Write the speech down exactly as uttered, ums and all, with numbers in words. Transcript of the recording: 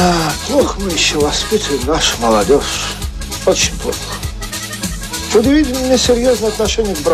Да, плохо мы еще воспитываем нашу молодежь. Очень плохо. Что-то видим несерьезное отношение к браку.